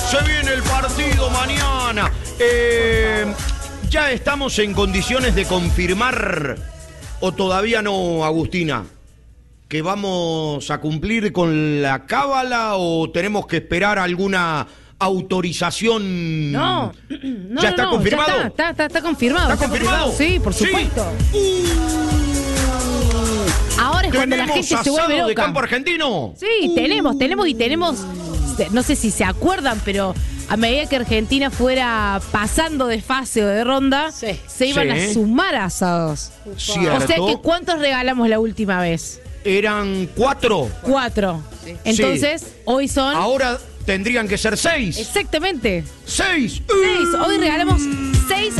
Se viene el partido mañana. ¿Ya estamos en condiciones de confirmar o todavía no, Agustina? ¿Que vamos a cumplir con la cábala o tenemos que esperar alguna autorización? No, ¿Ya está confirmado? Ya está confirmado. ¿Está confirmado? Sí, por supuesto. Ahora es cuando la gente se vuelve asado loca. de campo argentino. Sí, tenemos, no sé si se acuerdan, pero a medida que Argentina fuera pasando de fase o de ronda, se iban a sumar asados. ¿Cierto? O sea que ¿cuántos regalamos la última vez? Eran 4. 4. Sí. Entonces, hoy son... Ahora tendrían que ser 6. Exactamente. 6. 6. Hoy regalamos 6